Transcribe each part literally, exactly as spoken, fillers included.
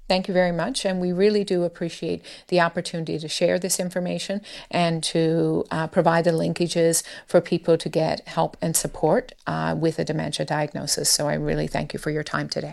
Thank you very much, and we really do appreciate the opportunity to share this information and to uh, provide the linkages for people to get help and support uh, with a dementia diagnosis. So I really thank you for your time today.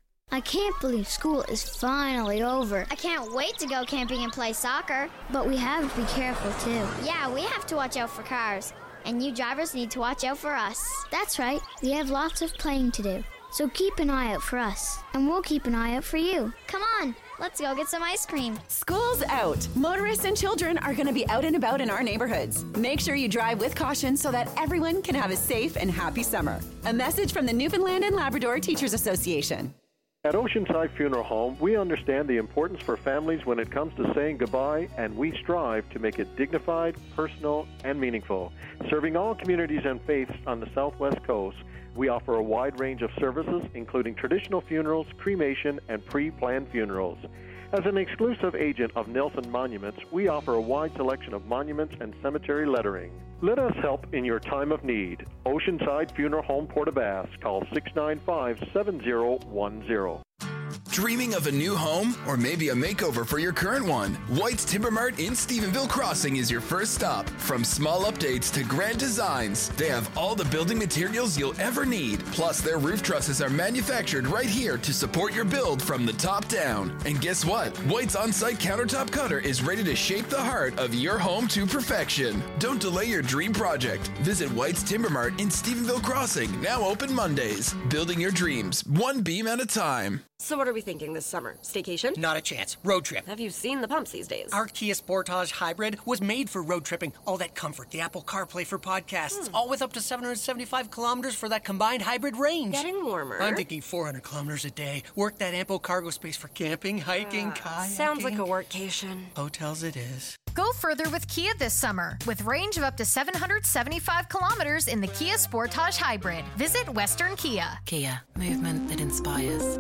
I can't believe school is finally over. I can't wait to go camping and play soccer. But we have to be careful, too. Yeah, we have to watch out for cars. And you drivers need to watch out for us. That's right. We have lots of playing to do. So keep an eye out for us, and we'll keep an eye out for you. Come on, let's go get some ice cream. School's out. Motorists and children are going to be out and about in our neighborhoods. Make sure you drive with caution so that everyone can have a safe and happy summer. A message from the Newfoundland and Labrador Teachers Association. At Oceanside Funeral Home, we understand the importance for families when it comes to saying goodbye, and we strive to make it dignified, personal, and meaningful. Serving all communities and faiths on the Southwest Coast, we offer a wide range of services, including traditional funerals, cremation, and pre-planned funerals. As an exclusive agent of Nelson Monuments, we offer a wide selection of monuments and cemetery lettering. Let us help in your time of need. Oceanside Funeral Home, Port-aux-Basques. Call six nine five, seven zero one zero. Dreaming of a new home or maybe a makeover for your current one? White's Timber Mart in Stephenville Crossing is your first stop. From small updates to grand designs, they have all the building materials you'll ever need. Plus, their roof trusses are manufactured right here to support your build from the top down. And guess what? White's on-site countertop cutter is ready to shape the heart of your home to perfection. Don't delay your dream project. Visit White's Timber Mart in Stephenville Crossing, now open Mondays. Building your dreams, one beam at a time. So what are we thinking this summer? Staycation? Not a chance. Road trip. Have you seen the pumps these days? Our Kia Sportage Hybrid was made for road tripping. All that comfort, the Apple CarPlay for podcasts, hmm. all with up to seven hundred seventy-five kilometers for that combined hybrid range. Getting warmer. I'm thinking four hundred kilometers a day. Work that ample cargo space for camping, hiking, uh, kayaking. Sounds like a workcation. Hotels it is. Go further with Kia this summer with range of up to seven hundred seventy-five kilometers in the Kia Sportage Hybrid. Visit Western Kia. Kia, movement that inspires.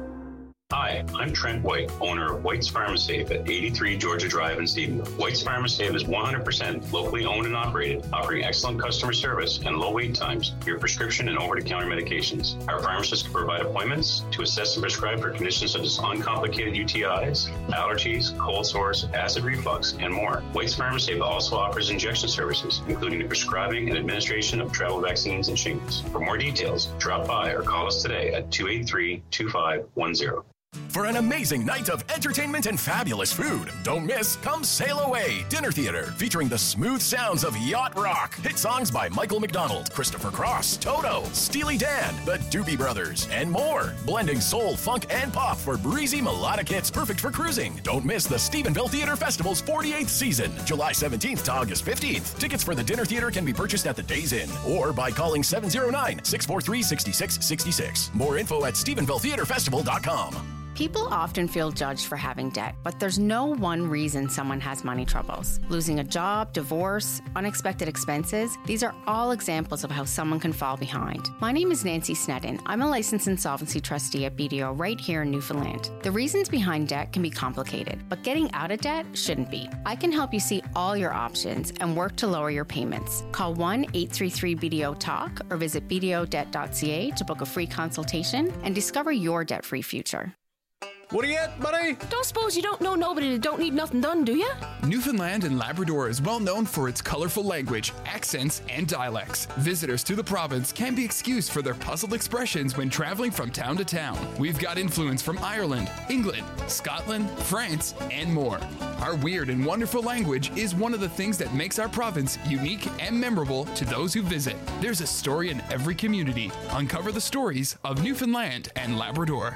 Hi, I'm Trent White, owner of White's Pharmasafe at eighty-three Georgia Drive in Stephenville. White's Pharmasafe is one hundred percent locally owned and operated, offering excellent customer service and low wait times for your prescription and over-the-counter medications. Our pharmacists can provide appointments to assess and prescribe for conditions such as uncomplicated U T Is, allergies, cold sores, acid reflux, and more. White's Pharmasafe also offers injection services, including the prescribing and administration of travel vaccines and shingles. For more details, drop by or call us today at two eight three, two five one zero. For an amazing night of entertainment and fabulous food, don't miss Come Sail Away Dinner Theater, featuring the smooth sounds of yacht rock, hit songs by Michael McDonald, Christopher Cross, Toto, Steely Dan, the Doobie Brothers, and more. Blending soul, funk, and pop for breezy melodic hits perfect for cruising. Don't miss the Stephenville Theater Festival's forty-eighth season, July seventeenth to August fifteenth. Tickets for the dinner theater can be purchased at the Days Inn or by calling seven zero nine, six four three, six six six six. More info at stephenville theater festival dot com. People often feel judged for having debt, but there's no one reason someone has money troubles. Losing a job, divorce, unexpected expenses, these are all examples of how someone can fall behind. My name is Nancy Sneddon. I'm a licensed insolvency trustee at B D O right here in Newfoundland. The reasons behind debt can be complicated, but getting out of debt shouldn't be. I can help you see all your options and work to lower your payments. Call one eight three three B D O talk or visit b d o debt dot c a to book a free consultation and discover your debt-free future. What are you at, buddy? Don't suppose you don't know nobody that don't need nothing done, do you? Newfoundland and Labrador is well known for its colorful language, accents, and dialects. Visitors to the province can be excused for their puzzled expressions when traveling from town to town. We've got influence from Ireland, England, Scotland, France, and more. Our weird and wonderful language is one of the things that makes our province unique and memorable to those who visit. There's a story in every community. Uncover the stories of Newfoundland and Labrador.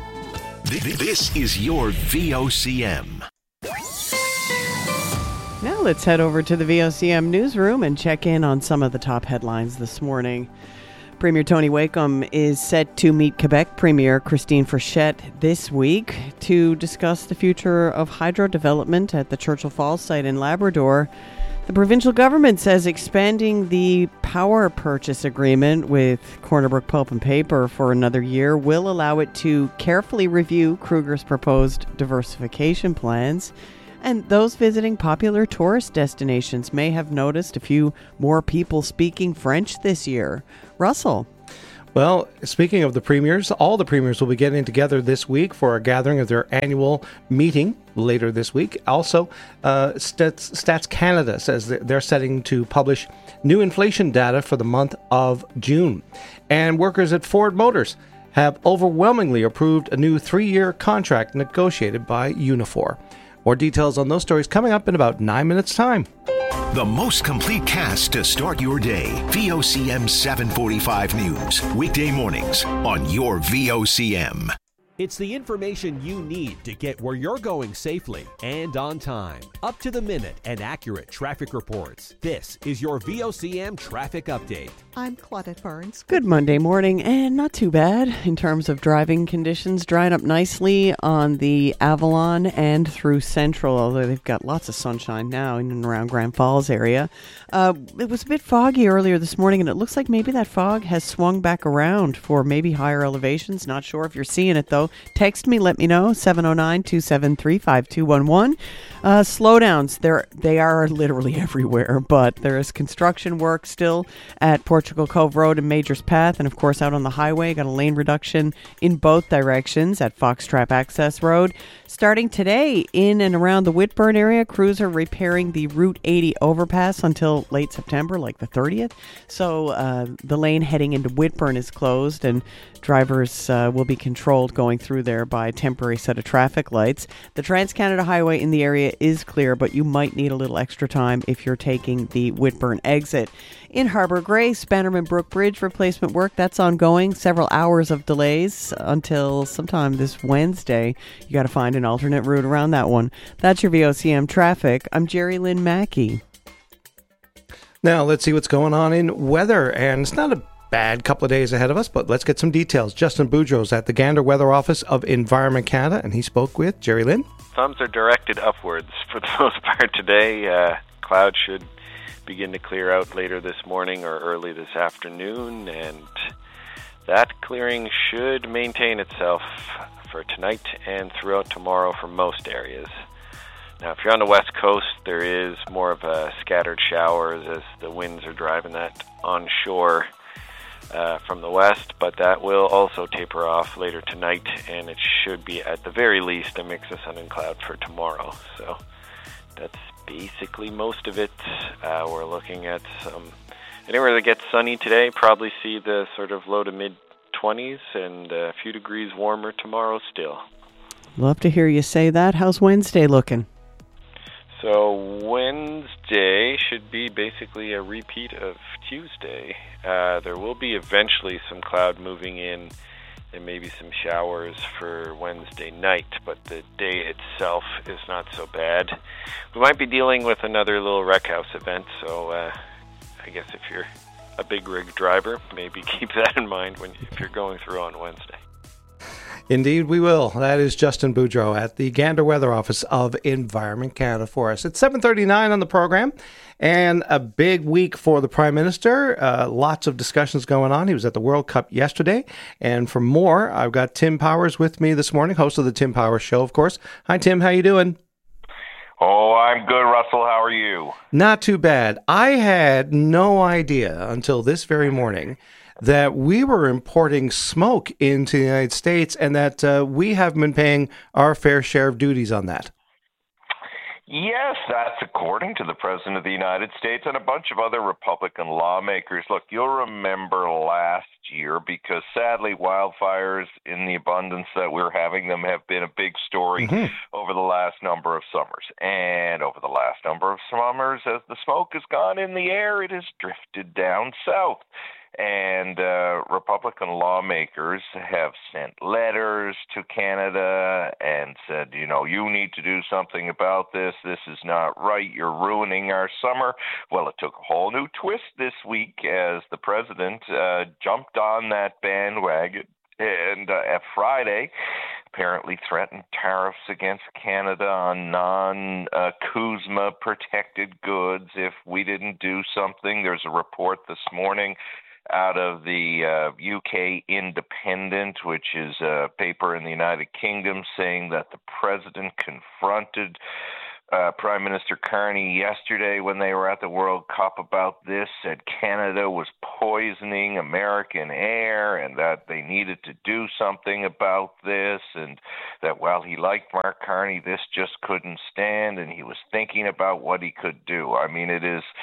This is your V O C M. Now let's head over to the V O C M newsroom and check in on some of the top headlines this morning. Premier Tony Wakeham is set to meet Quebec Premier Christine Frechette this week to discuss the future of hydro development at the Churchill Falls site in Labrador. The provincial government says expanding the power purchase agreement with Corner Brook Pulp and Paper for another year will allow it to carefully review Kruger's proposed diversification plans. And those visiting popular tourist destinations may have noticed a few more people speaking French this year. Russell. Well, speaking of the premiers, all the premiers will be getting together this week for a gathering of their annual meeting later this week. Also, uh, Stats, Stats Canada says that they're setting to publish new inflation data for the month of June. And workers at Ford Motors have overwhelmingly approved a new three-year contract negotiated by Unifor. More details on those stories coming up in about nine minutes' time. The most complete cast to start your day. V O C M seven forty-five News. Weekday mornings on your V O C M. It's the information you need to get where you're going safely and on time. Up to the minute and accurate traffic reports. This is your V O C M Traffic Update. I'm Claudette Barnes. Good Monday morning, and not too bad in terms of driving conditions. Drying up nicely on the Avalon and through Central, although they've got lots of sunshine now in and around Grand Falls area. Uh, it was a bit foggy earlier this morning, and it looks like maybe that fog has swung back around for maybe higher elevations. Not sure if you're seeing it, though. Text me, let me know, seven oh nine, two seven three, five two one one. Uh, slowdowns, They're, they are literally everywhere, but there is construction work still at Portugal Cove Road and Majors Path, and of course out on the highway. Got a lane reduction in both directions at Foxtrap Access Road. Starting today in and around the Whitburn area, crews are repairing the Route eighty overpass until late September, like the thirtieth. So uh, the lane heading into Whitburn is closed, and drivers uh, will be controlled going through there by a temporary set of traffic lights. The Trans-Canada Highway in the area is clear, but you might need a little extra time if you're taking the Whitburn exit. In Harbour Grace, Bannerman Brook Bridge replacement work, that's ongoing. Several hours of delays until sometime this Wednesday. You got to find an alternate route around that one. That's your V O C M traffic. I'm Jerry Lynn Mackey. Now, let's see what's going on in weather. And it's not a bad couple of days ahead of us, but let's get some details. Justin Boudreau's at the Gander Weather Office of Environment Canada, and he spoke with Jerry Lynn. Thumbs are directed upwards for the most part today. Uh, clouds should begin to clear out later this morning or early this afternoon, and that clearing should maintain itself for tonight and throughout tomorrow for most areas. Now, if you're on the west coast, there is more of a scattered showers as the winds are driving that onshore uh, from the west, but that will also taper off later tonight, and it should be at the very least a mix of sun and cloud for tomorrow. So that's basically most of it. Uh, we're looking at some anywhere that gets sunny today, probably see the sort of low to mid twenties and a few degrees warmer tomorrow still. Love to hear you say that. How's Wednesday looking? So Wednesday should be basically a repeat of Tuesday. Uh, there will be eventually some cloud moving in and maybe some showers for Wednesday night, but the day itself is not so bad. We might be dealing with another little wreck house event, so uh, I guess if you're a big rig driver, maybe keep that in mind when if you're going through on Wednesday. Indeed, we will. That is Justin Boudreau at the Gander Weather Office of Environment Canada for us. It's seven thirty-nine on the program, and a big week for the Prime Minister. Uh, lots of discussions going on. He was at the World Cup yesterday, and for more, I've got Tim Powers with me this morning, host of the Tim Powers Show, of course. Hi, Tim. How you doing? Oh, I'm good, Russell. How are you? Not too bad. I had no idea until this very morning that we were importing smoke into the United States and that uh, we have been paying our fair share of duties on that. Yes, that's according to the President of the United States and a bunch of other Republican lawmakers. Look, you'll remember last year, because sadly wildfires in the abundance that we're having them have been a big story mm-hmm. over the last number of summers. And over the last number of summers, as the smoke has gone in the air, it has drifted down south. And uh, Republican lawmakers have sent letters to Canada and said, you know, you need to do something about this. This is not right. You're ruining our summer. Well, it took a whole new twist this week as the president uh, jumped on that bandwagon and uh, at Friday apparently threatened tariffs against Canada on non-CUSMA protected goods if we didn't do something. There's a report this morning out of the uh, U K Independent, which is a paper in the United Kingdom, saying that the president confronted Uh, Prime Minister Carney yesterday, when they were at the World Cup about this, said Canada was poisoning American air and that they needed to do something about this, and that while he liked Mark Carney, this just couldn't stand, and he was thinking about what he could do. I mean, it is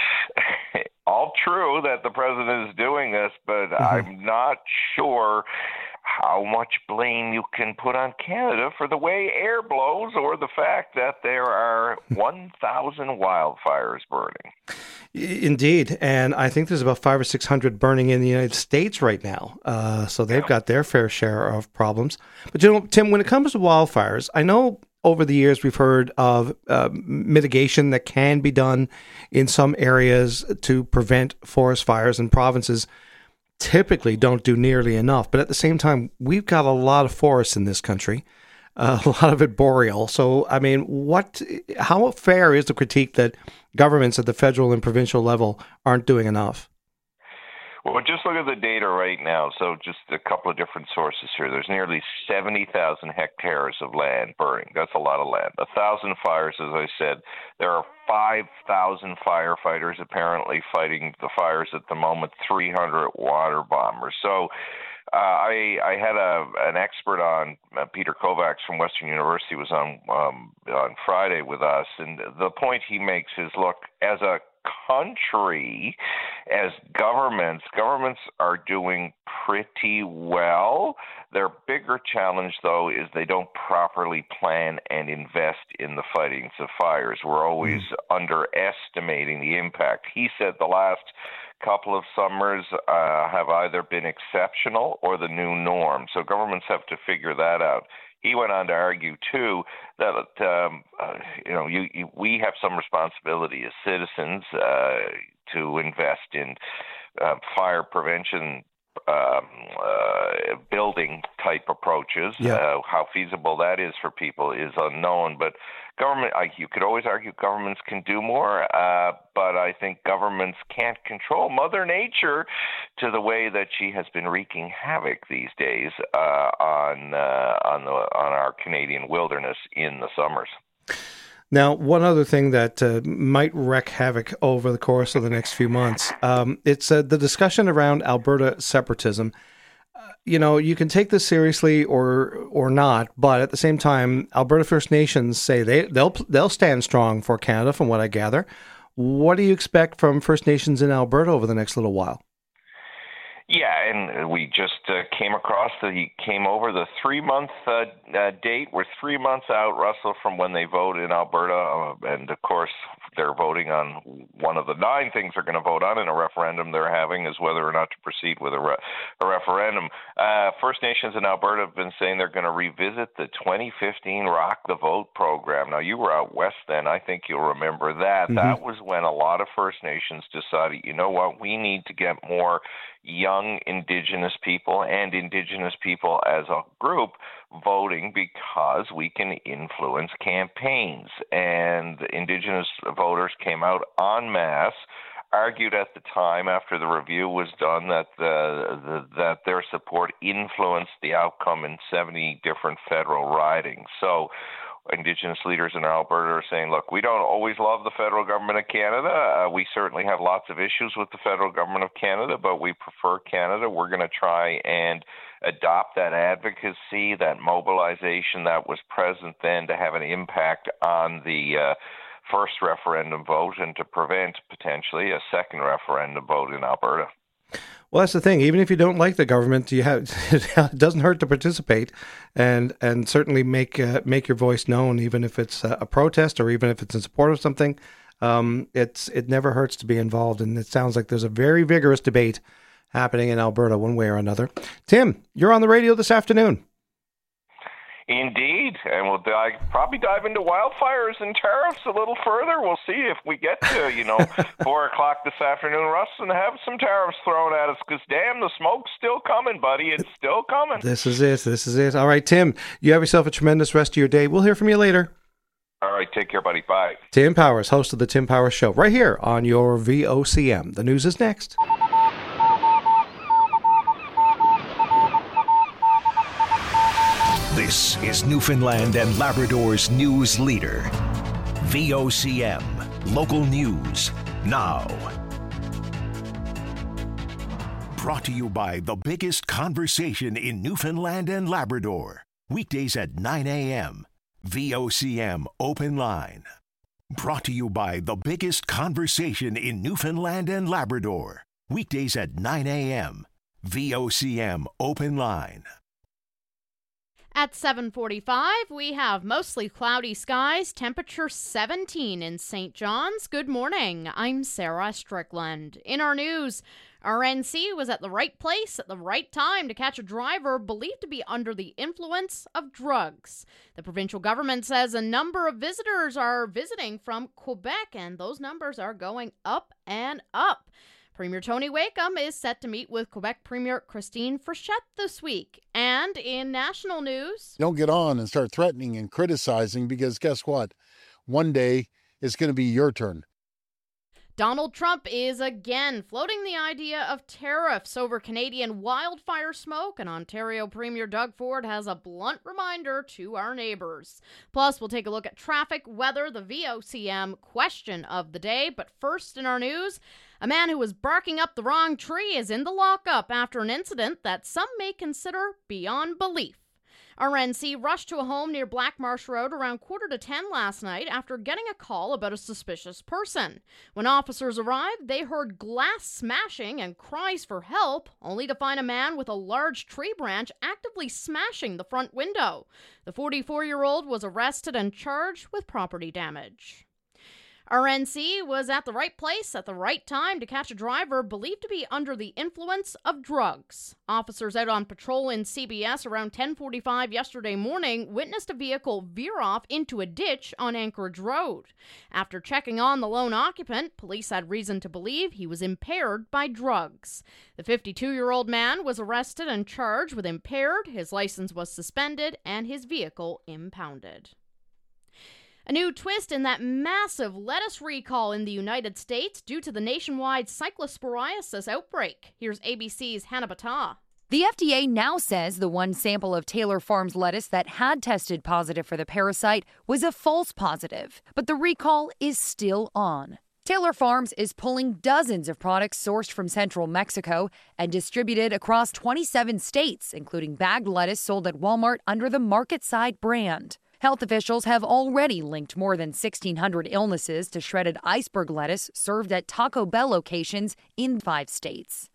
all true that the president is doing this, but mm-hmm. I'm not sure how much blame you can put on Canada for the way air blows or the fact that there are one thousand wildfires burning. Indeed. And I think there's about five or six hundred burning in the United States right now. Uh, so they've got their fair share of problems. But, you know, Tim, when it comes to wildfires, I know over the years we've heard of uh, mitigation that can be done in some areas to prevent forest fires, and provinces typically don't do nearly enough. But at the same time, we've got a lot of forests in this country, uh, a lot of it boreal. So, I mean, what? How fair is the critique that governments at the federal and provincial level aren't doing enough? Well, just look at the data right now. So just a couple of different sources here. There's nearly seventy thousand hectares of land burning. That's a lot of land. A thousand fires, as I said. There are five thousand firefighters apparently fighting the fires at the moment, three hundred water bombers. So uh, I, I had a, an expert on, uh, Peter Kovacs from Western University was on, um, on Friday with us. And the point he makes is, look, as a country, as governments, governments are doing pretty well. Their bigger challenge, though, is they don't properly plan and invest in the fighting of fires. We're always mm. underestimating the impact. He said the last couple of summers uh, have either been exceptional or the new norm. So governments have to figure that out. He went on to argue, too, that um, uh, you know you, you, we have some responsibility as citizens uh, to invest in uh, fire prevention um, uh, building type approaches. Yeah. Uh, how feasible that is for people is unknown. But government, I, you could always argue governments can do more, uh, but I think governments can't control Mother Nature to the way that she has been wreaking havoc these days uh, on uh, on the on our Canadian wilderness in the summers. Now, one other thing that uh, might wreak havoc over the course of the next few months, um, it's uh, the discussion around Alberta separatism. Uh, you know, you can take this seriously or or not, but at the same time, Alberta First Nations say they they'll they'll stand strong for Canada, from what I gather. What do you expect from First Nations in Alberta over the next little while? Yeah, and we just uh, came across the he came over the three month uh, uh, date. We're three months out, Russell, from when they vote in Alberta, uh, and of course they're voting on one of the nine things they're going to vote on in a referendum they're having is whether or not to proceed with a, re- a referendum. Uh, First Nations in Alberta have been saying they're going to revisit the twenty fifteen Rock the Vote program. Now, you were out west then. I think you'll remember that. Mm-hmm. That was when a lot of First Nations decided, you know what, we need to get more young Indigenous people and Indigenous people as a group voting because we can influence campaigns. And Indigenous voters came out en masse, argued at the time after the review was done that the, the, that their support influenced the outcome in seventy different federal ridings. So Indigenous leaders in Alberta are saying, look, we don't always love the federal government of Canada. Uh, we certainly have lots of issues with the federal government of Canada, but we prefer Canada. We're going to try and adopt that advocacy, that mobilization that was present then to have an impact on the uh, first referendum vote and to prevent potentially a second referendum vote in Alberta. Well, that's the thing. Even if you don't like the government, you have it doesn't hurt to participate, and and certainly make uh, make your voice known, even if it's a protest or even if it's in support of something. Um, it's it never hurts to be involved, and it sounds like there's a very vigorous debate happening in Alberta, one way or another. Tim, you're on the radio this afternoon. Indeed, and we'll dive, probably dive into wildfires and tariffs a little further. We'll see if we get to, you know, four o'clock this afternoon, Russ, and have some tariffs thrown at us, because damn, the smoke's still coming, buddy. It's still coming. This is it. This is it. All right, Tim, you have yourself a tremendous rest of your day. We'll hear from you later. All right, take care, buddy. Bye. Tim Powers, host of the Tim Powers Show, right here on your V O C M. The news is next. This is Newfoundland and Labrador's news leader. V O C M, local news now. Brought to you by the biggest conversation in Newfoundland and Labrador. Weekdays at nine a.m. V O C M Open Line. Brought to you by the biggest conversation in Newfoundland and Labrador. Weekdays at nine a.m. V O C M Open Line. At seven forty-five, we have mostly cloudy skies, temperature seventeen in Saint John's. Good morning, I'm Sarah Strickland. In our news, R N C was at the right place at the right time to catch a driver believed to be under the influence of drugs. The provincial government says a number of visitors are visiting from Quebec, and those numbers are going up and up. Premier Tony Wakeham is set to meet with Quebec Premier Christine Frechette this week. And in national news... Don't get on and start threatening and criticizing, because guess what? One day it's going to be your turn. Donald Trump is again floating the idea of tariffs over Canadian wildfire smoke, and Ontario Premier Doug Ford has a blunt reminder to our neighbors. Plus, we'll take a look at traffic, weather, the V O C M question of the day. But first in our news, a man who was barking up the wrong tree is in the lockup after an incident that some may consider beyond belief. R N C rushed to a home near Black Marsh Road around quarter to ten last night after getting a call about a suspicious person. When officers arrived, they heard glass smashing and cries for help, only to find a man with a large tree branch actively smashing the front window. The forty-four-year-old was arrested and charged with property damage. R N C was at the right place at the right time to catch a driver believed to be under the influence of drugs. Officers out on patrol in C B S around ten forty-five yesterday morning witnessed a vehicle veer off into a ditch on Anchorage Road. After checking on the lone occupant, police had reason to believe he was impaired by drugs. The fifty-two-year-old man was arrested and charged with impaired, his license was suspended, and his vehicle impounded. A new twist in that massive lettuce recall in the United States due to the nationwide cyclosporiasis outbreak. Here's A B C's Hannah Battah. The F D A now says the one sample of Taylor Farms lettuce that had tested positive for the parasite was a false positive, but the recall is still on. Taylor Farms is pulling dozens of products sourced from central Mexico and distributed across twenty-seven states, including bagged lettuce sold at Walmart under the Market Side brand. Health officials have already linked more than sixteen hundred illnesses to shredded iceberg lettuce served at Taco Bell locations in five states.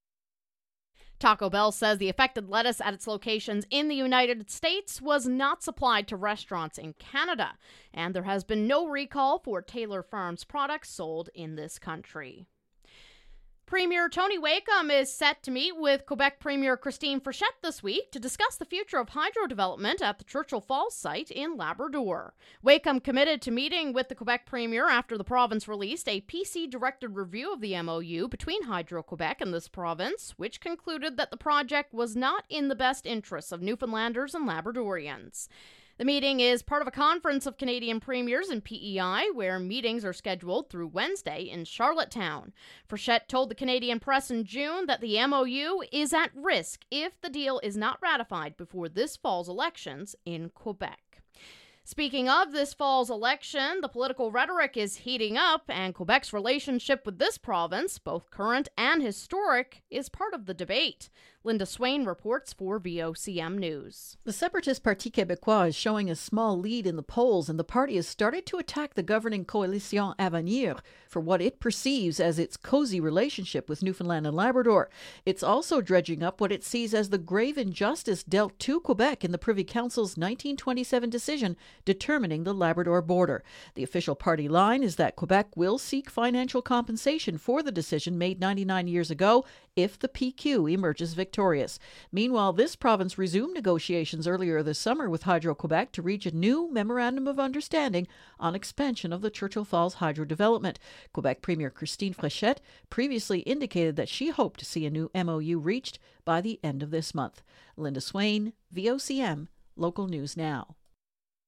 Taco Bell says the affected lettuce at its locations in the United States was not supplied to restaurants in Canada, and there has been no recall for Taylor Farms products sold in this country. Premier Tony Wakeham is set to meet with Quebec Premier Christine Frechette this week to discuss the future of hydro development at the Churchill Falls site in Labrador. Wakeham committed to meeting with the Quebec Premier after the province released a P C-directed review of the M O U between Hydro-Quebec and this province, which concluded that the project was not in the best interests of Newfoundlanders and Labradorians. The meeting is part of a conference of Canadian premiers and P E I, where meetings are scheduled through Wednesday in Charlottetown. Frechette told the Canadian press in June that the M O U is at risk if the deal is not ratified before this fall's elections in Quebec. Speaking of this fall's election, the political rhetoric is heating up, and Quebec's relationship with this province, both current and historic, is part of the debate. Linda Swain reports for V O C M News. The separatist Parti Québécois is showing a small lead in the polls, and the party has started to attack the governing Coalition Avenir for what it perceives as its cozy relationship with Newfoundland and Labrador. It's also dredging up what it sees as the grave injustice dealt to Quebec in the Privy Council's nineteen twenty-seven decision determining the Labrador border. The official party line is that Quebec will seek financial compensation for the decision made ninety-nine years ago if the P Q emerges victorious. Meanwhile, this province resumed negotiations earlier this summer with Hydro-Quebec to reach a new memorandum of understanding on expansion of the Churchill Falls hydro development. Quebec Premier Christine Frechette previously indicated that she hoped to see a new M O U reached by the end of this month. Linda Swain, V O C M, Local News Now.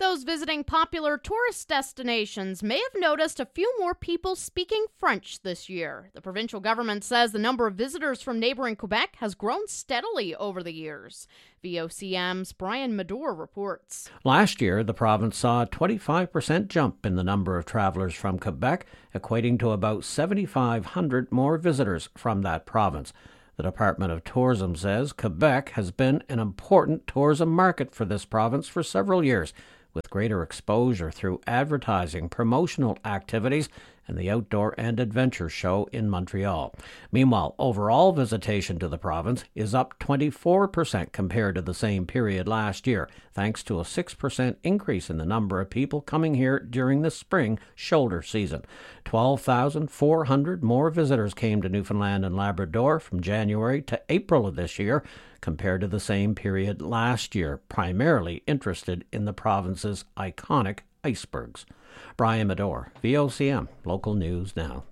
Those visiting popular tourist destinations may have noticed a few more people speaking French this year. The provincial government says the number of visitors from neighboring Quebec has grown steadily over the years. V O C M's Brian Medor reports. Last year, the province saw a twenty-five percent jump in the number of travelers from Quebec, equating to about seven thousand five hundred more visitors from that province. The Department of Tourism says Quebec has been an important tourism market for this province for several years, with greater exposure through advertising, promotional activities, and the Outdoor and Adventure Show in Montreal. Meanwhile, overall visitation to the province is up twenty-four percent compared to the same period last year, thanks to a six percent increase in the number of people coming here during the spring shoulder season. twelve thousand four hundred more visitors came to Newfoundland and Labrador from January to April of this year, compared to the same period last year, primarily interested in the province's iconic icebergs. Brian Medor, V O C M, Local News Now.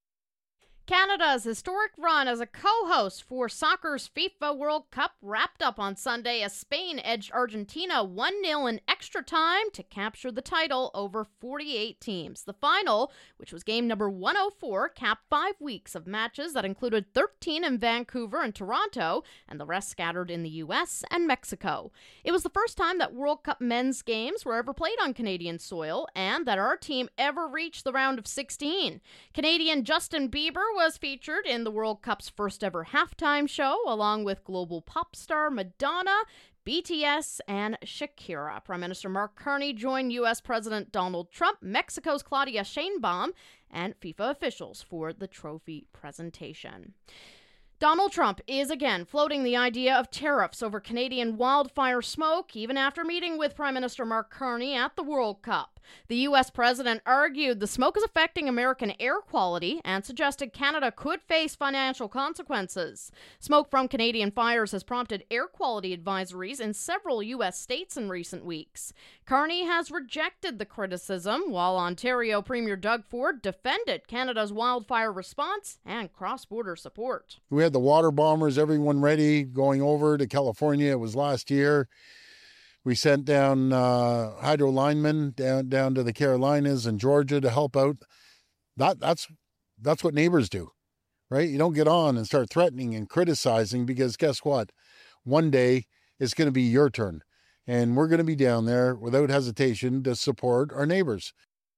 Canada's historic run as a co-host for soccer's FIFA World Cup wrapped up on Sunday as Spain edged Argentina one nil in extra time to capture the title over forty-eight teams. The final, which was game number one oh four, capped five weeks of matches that included thirteen in Vancouver and Toronto, and the rest scattered in the U S and Mexico. It was the first time that World Cup men's games were ever played on Canadian soil, and that our team ever reached the round of sixteen. Canadian Justin Bieber was featured in the World Cup's first ever halftime show, along with global pop star Madonna, B T S, and Shakira. Prime Minister Mark Carney joined U S President Donald Trump, Mexico's Claudia Sheinbaum, and FIFA officials for the trophy presentation. Donald Trump is again floating the idea of tariffs over Canadian wildfire smoke, even after meeting with Prime Minister Mark Carney at the World Cup. The U S president argued the smoke is affecting American air quality and suggested Canada could face financial consequences. Smoke from Canadian fires has prompted air quality advisories in several U S states in recent weeks. Carney has rejected the criticism, while Ontario Premier Doug Ford defended Canada's wildfire response and cross-border support. We had the water bombers, everyone ready, going over to California. It was last year. We sent down uh, hydro linemen down down to the Carolinas and Georgia to help out. That that's that's what neighbors do, right? You don't get on and start threatening and criticizing, because guess what? One day it's going to be your turn, and we're going to be down there without hesitation to support our neighbors.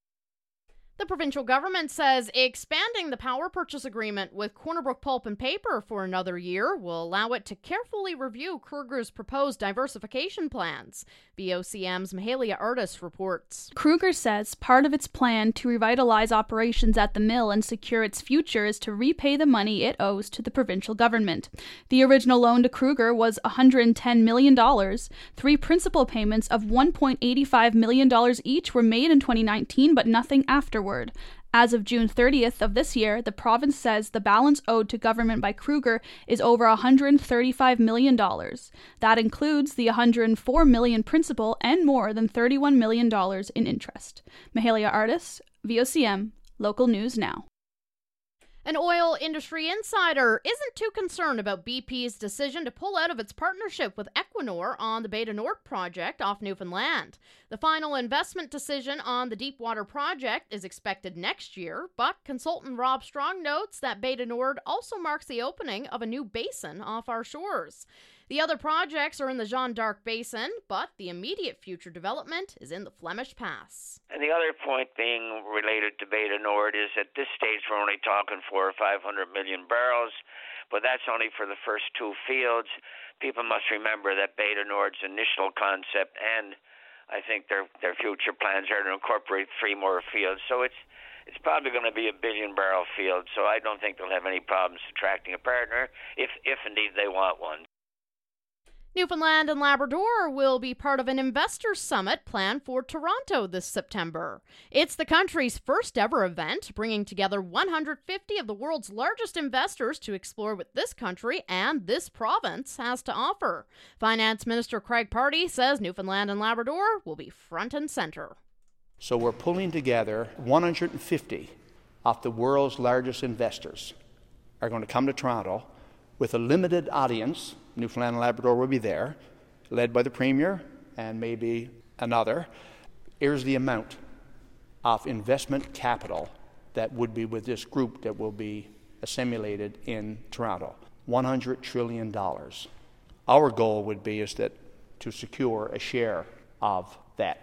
The provincial government says expanding the power purchase agreement with Corner Brook Pulp and Paper for another year will allow it to carefully review Kruger's proposed diversification plans. V O C M's Mahalia Artis reports. Kruger says part of its plan to revitalize operations at the mill and secure its future is to repay the money it owes to the provincial government. The original loan to Kruger was one hundred ten million dollars. Three principal payments of one point eight five million dollars each were made in twenty nineteen, but nothing afterward. As of June thirtieth of this year, the province says the balance owed to government by Kruger is over one hundred thirty-five million dollars. That includes the one hundred four million dollars principal and more than thirty-one million dollars in interest. Mahalia Artis, V O C M, Local News Now. An oil industry insider isn't too concerned about B P's decision to pull out of its partnership with Equinor on the Bay du Nord project off Newfoundland. The final investment decision on the Deepwater project is expected next year, but consultant Rob Strong notes that Bay du Nord also marks the opening of a new basin off our shores. The other projects are in the Jeanne d'Arc Basin, but the immediate future development is in the Flemish Pass. And the other point being related to Bay du Nord is at this stage we're only talking four or five hundred million barrels, but that's only for the first two fields. People must remember that Bay du Nord's initial concept and I think their their future plans are to incorporate three more fields. So it's it's probably going to be a billion barrel field. So I don't think they'll have any problems attracting a partner if if indeed they want one. Newfoundland and Labrador will be part of an investor summit planned for Toronto this September. It's the country's first ever event, bringing together one hundred fifty of the world's largest investors to explore what this country and this province has to offer. Finance Minister Craig Pardy says Newfoundland and Labrador will be front and center. So we're pulling together one hundred fifty of the world's largest investors are going to come to Toronto with a limited audience. Newfoundland and Labrador will be there, led by the Premier and maybe another. Here's the amount of investment capital that would be with this group that will be assimilated in Toronto. one hundred trillion dollars. Our goal would be is that to secure a share of that.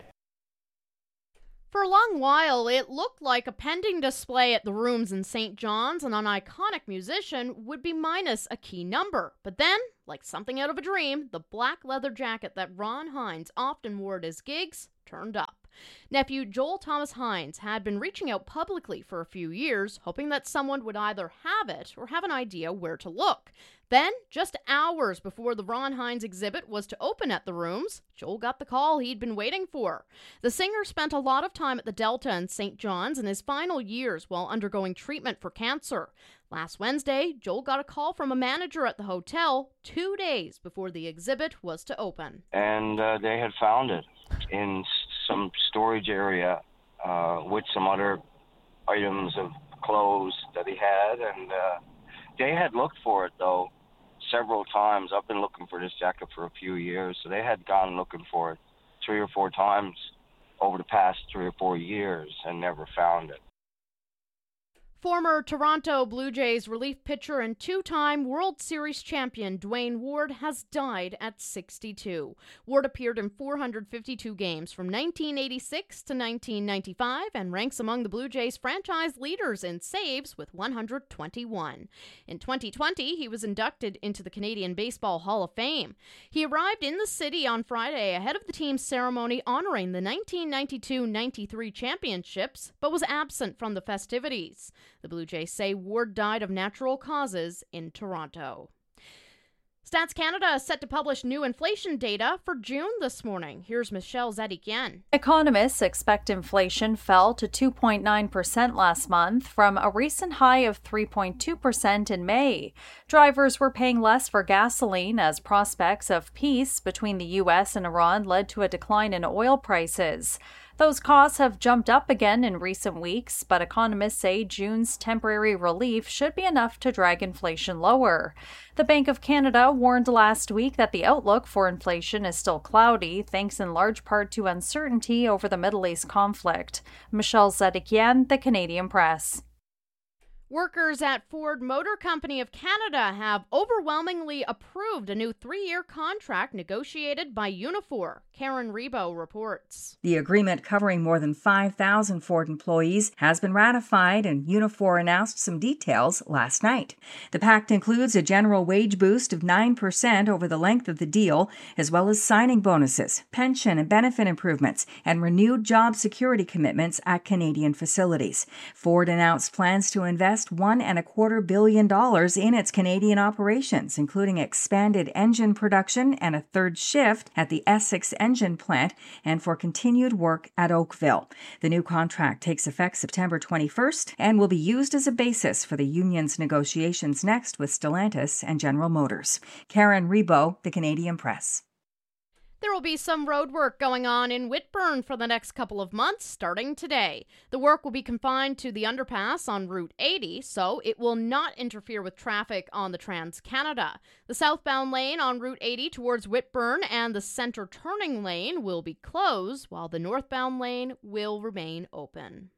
For a long while, it looked like a pending display at the Rooms in Saint John's and an iconic musician would be minus a key number. But then, like something out of a dream, the black leather jacket that Ron Hynes often wore at his gigs turned up. Nephew Joel Thomas Hynes had been reaching out publicly for a few years, hoping that someone would either have it or have an idea where to look. Then, just hours before the Ron Hynes exhibit was to open at the Rooms, Joel got the call he'd been waiting for. The singer spent a lot of time at the Delta and Saint John's in his final years while undergoing treatment for cancer. Last Wednesday, Joel got a call from a manager at the hotel two days before the exhibit was to open. And uh, they had found it in some storage area uh, with some other items of clothes that he had. And uh, they had looked for it, though, several times. I've been looking for this jacket for a few years, so they had gone looking for it three or four times over the past three or four years and never found it. Former Toronto Blue Jays relief pitcher and two-time World Series champion Dwayne Ward has died at sixty-two. Ward appeared in four hundred fifty-two games from nineteen eighty-six to nineteen ninety-five and ranks among the Blue Jays franchise leaders in saves with one hundred twenty-one. In twenty twenty, he was inducted into the Canadian Baseball Hall of Fame. He arrived in the city on Friday ahead of the team's ceremony honoring the nineteen ninety-two ninety-three championships, but was absent from the festivities. The Blue Jays say Ward died of natural causes in Toronto. Stats Canada is set to publish new inflation data for June this morning. Here's Michelle Zedikian. Economists expect inflation fell to two point nine percent last month from a recent high of three point two percent in May. Drivers were paying less for gasoline as prospects of peace between the U S and Iran led to a decline in oil prices. Those costs have jumped up again in recent weeks, but economists say June's temporary relief should be enough to drag inflation lower. The Bank of Canada warned last week that the outlook for inflation is still cloudy, thanks in large part to uncertainty over the Middle East conflict. Michelle Zedikian, The Canadian Press. Workers at Ford Motor Company of Canada have overwhelmingly approved a new three-year contract negotiated by Unifor. Karen Rebo reports. The agreement covering more than five thousand Ford employees has been ratified, and Unifor announced some details last night. The pact includes a general wage boost of nine percent over the length of the deal, as well as signing bonuses, pension and benefit improvements, and renewed job security commitments at Canadian facilities. Ford announced plans to invest one and a quarter billion dollars in its Canadian operations, including expanded engine production and a third shift at the Essex engine plant and for continued work at Oakville. The new contract takes effect September twenty-first and will be used as a basis for the union's negotiations next with Stellantis and General Motors. Karen Rebo, The Canadian Press. There will be some road work going on in Whitburn for the next couple of months, starting today. The work will be confined to the underpass on Route eighty, so it will not interfere with traffic on the Trans-Canada. The southbound lane on Route eighty towards Whitburn and the center turning lane will be closed, while the northbound lane will remain open.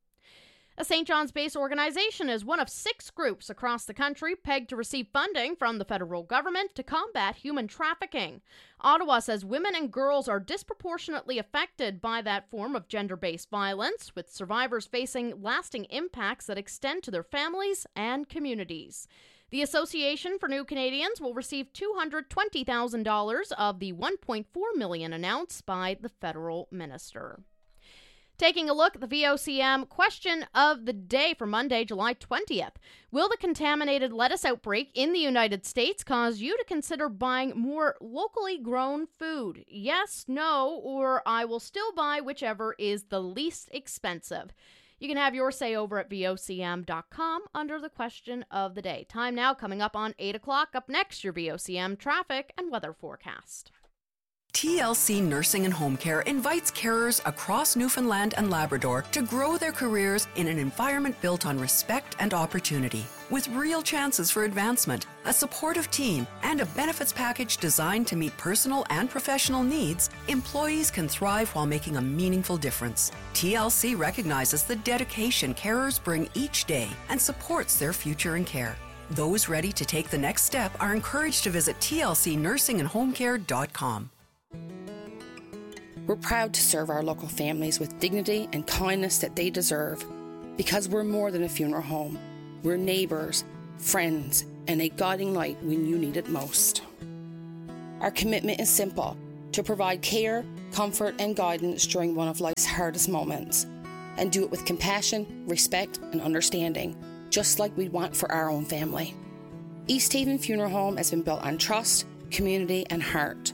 A Saint John's base organization is one of six groups across the country pegged to receive funding from the federal government to combat human trafficking. Ottawa says women and girls are disproportionately affected by that form of gender-based violence, with survivors facing lasting impacts that extend to their families and communities. The Association for New Canadians will receive two hundred twenty thousand dollars of the one point four million dollars announced by the federal minister. Taking a look at the V O C M question of the day for Monday, July twentieth. Will the contaminated lettuce outbreak in the United States cause you to consider buying more locally grown food? Yes, no, or I will still buy whichever is the least expensive. You can have your say over at V O C M dot com under the question of the day. Time now coming up on eight o'clock. Up next, your V O C M traffic and weather forecast. T L C Nursing and Home Care invites carers across Newfoundland and Labrador to grow their careers in an environment built on respect and opportunity. With real chances for advancement, a supportive team, and a benefits package designed to meet personal and professional needs, employees can thrive while making a meaningful difference. T L C recognizes the dedication carers bring each day and supports their future in care. Those ready to take the next step are encouraged to visit T L C nursing and home care dot com. We're proud to serve our local families with dignity and kindness that they deserve, because we're more than a funeral home. We're neighbours, friends, and a guiding light when you need it most. Our commitment is simple: to provide care, comfort, and guidance during one of life's hardest moments, and do it with compassion, respect, and understanding, just like we'd want for our own family. East Haven Funeral Home has been built on trust, community, and heart.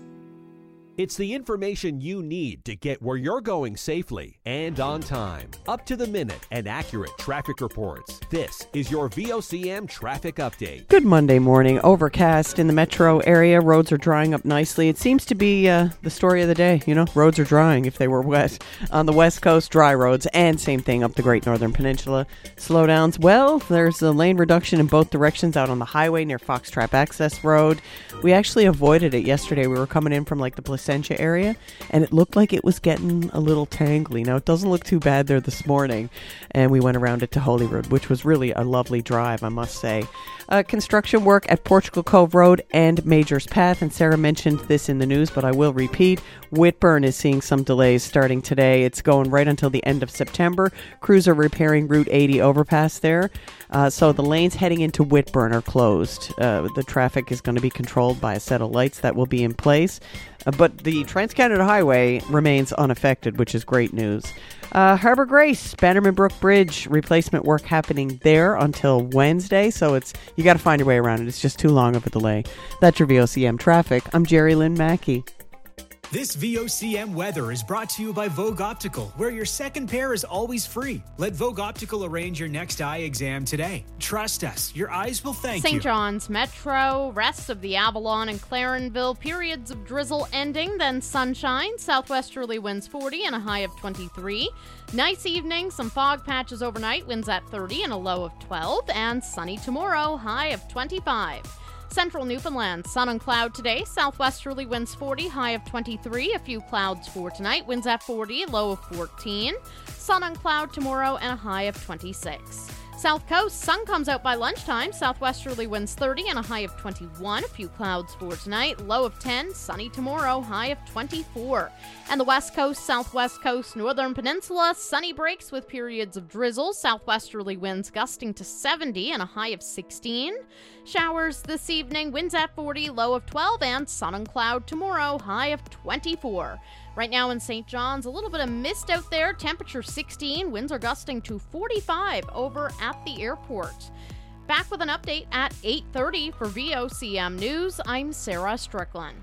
It's the information you need to get where you're going safely and on time. Up to the minute and accurate traffic reports. This is your V O C M traffic update. Good Monday morning. Overcast in the metro area. Roads are drying up nicely. It seems to be uh, the story of the day. You know, roads are drying if they were wet. On the west coast, dry roads, and same thing up the Great Northern Peninsula. Slowdowns. Well, there's a lane reduction in both directions out on the highway near Foxtrap Access Road. We actually avoided it yesterday. We were coming in from like the Placentia area, and it looked like it was getting a little tangly. Now, it doesn't look too bad there this morning, and we went around it to Holyrood, which was really a lovely drive, I must say. Uh, construction work at Portugal Cove Road and Major's Path, and Sarah mentioned this in the news, but I will repeat. Whitburn is seeing some delays starting today. It's going right until the end of September. Crews are repairing Route eighty overpass there. Uh, so the lanes heading into Whitburn are closed. Uh, the traffic is going to be controlled by a set of lights that will be in place. Uh, but the Trans-Canada Highway remains unaffected, which is great news. Uh, Harbour Grace, Bannerman Brook Bridge, replacement work happening there until Wednesday. So it's you got to find your way around it. It's just too long of a delay. That's your V O C M traffic. I'm Jerry Lynn Mackey. This V O C M weather is brought to you by Vogue Optical, where your second pair is always free. Let Vogue Optical arrange your next eye exam today. Trust us, your eyes will thank you. Saint John's Metro, rest of the Avalon and Clarenville, periods of drizzle ending, then sunshine, southwesterly winds forty and a high of twenty-three. Nice evening, some fog patches overnight, winds at thirty and a low of twelve, and sunny tomorrow, high of twenty-five. Central Newfoundland, sun and cloud today, southwesterly winds forty, high of twenty-three, a few clouds for tonight, winds at forty, low of fourteen. Sun and cloud tomorrow and a high of twenty-six. South Coast, sun comes out by lunchtime, southwesterly winds thirty and a high of twenty-one, a few clouds for tonight, low of ten, sunny tomorrow, high of twenty-four. And the West Coast, Southwest Coast, Northern Peninsula, sunny breaks with periods of drizzle, southwesterly winds gusting to seventy and a high of sixteen. Showers this evening, winds at forty, low of twelve, and sun and cloud tomorrow, high of twenty-four. Right now in Saint John's, a little bit of mist out there, temperature sixteen, winds are gusting to forty-five over at the airport. Back with an update at eight thirty for V O C M News, I'm Sarah Strickland.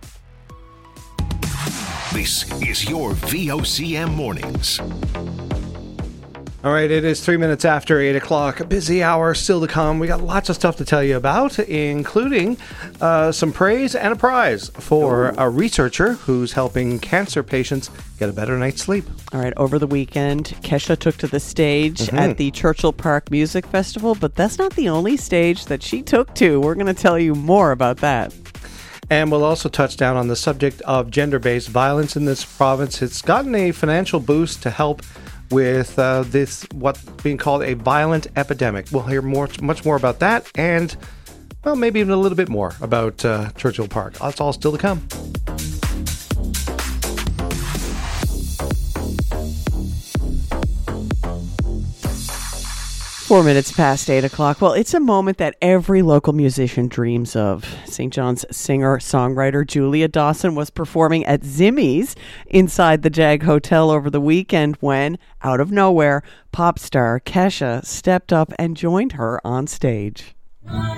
This is your V O C M Mornings. All right, it is three minutes after eight o'clock. A busy hour still to come. We got lots of stuff to tell you about, including uh, some praise and a prize for a researcher who's helping cancer patients get a better night's sleep. All right, over the weekend, Kesha took to the stage mm-hmm. at the Churchill Park Music Festival, but that's not the only stage that she took to. We're going to tell you more about that. And we'll also touch down on the subject of gender-based violence in this province. It's gotten a financial boost to help with uh, this, what's being called a violent epidemic. We'll hear more, much more about that, and, well, maybe even a little bit more about uh, Churchill Park. That's all still to come. Four minutes past eight o'clock. Well, it's a moment that every local musician dreams of. Saint John's singer-songwriter Julia Dawson was performing at Zimmy's inside the Jag Hotel over the weekend when, out of nowhere, pop star Kesha stepped up and joined her on stage.